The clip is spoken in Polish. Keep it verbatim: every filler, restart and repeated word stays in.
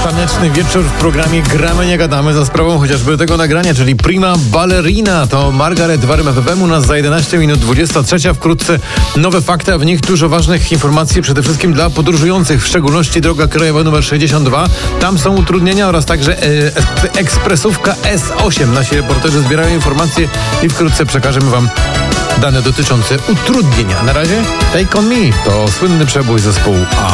taneczny wieczór w programie Gramy, nie gadamy, za sprawą chociażby tego nagrania, czyli Prima Ballerina. To Margaret w R M F F M, u nas za jedenaście minut dwudziesta trzecia. Wkrótce nowe fakty, a w nich dużo ważnych informacji, przede wszystkim dla podróżujących, w szczególności droga krajowa numer sześćdziesiąt dwa. Tam są utrudnienia oraz także e, ekspresówka S osiem. Nasi reporterzy zbierają informacje i wkrótce przekażemy wam dane dotyczące utrudnienia. Na razie Take On Me to słynny przebój zespołu A.